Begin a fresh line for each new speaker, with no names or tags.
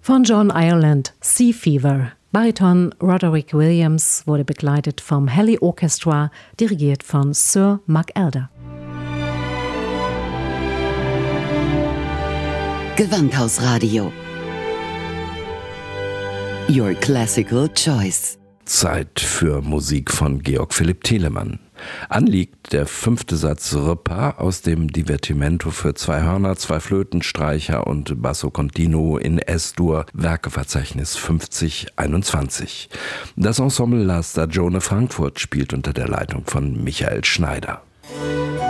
Von John Ireland, Sea Fever. Bariton Roderick Williams wurde begleitet vom Halley Orchestra, dirigiert von Sir Mark Elder.
Gewandhausradio. Your Classical Choice.
Zeit für Musik von Georg Philipp Telemann. Anliegt der 5. Satz Repas aus dem Divertimento für 2 Hörner, 2 Flötenstreicher und Basso Continuo in S-Dur, Werkeverzeichnis 5021. Das Ensemble La Stagione Frankfurt spielt unter der Leitung von Michael Schneider.